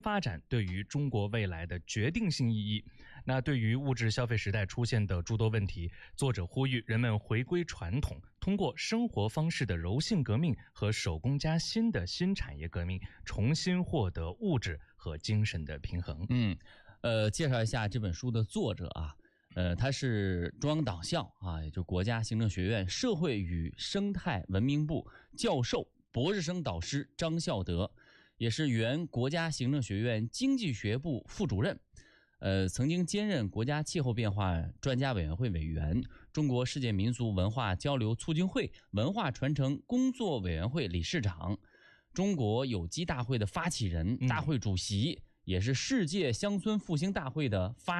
发展对于中国未来的决定性意义。那对于物质消费时代出现的诸多问题，作者呼吁人们回归传统，通过生活方式的柔性革命和手工加薪的新产业革命，重新获得物质和精神的平衡。 介绍一下这本书的作者啊，他是中央党校啊，也就是国家行政学院社会与生态文明部教授、博士生导师张孝德，也是原国家行政学院经济学部副主任。曾经兼任国家气候变化专家委员会委员、中国世界民俗文化交流促进会文化传承工作委员会理事长，中国有机大会的发起人、大会主席，也是世界乡村复兴大会的发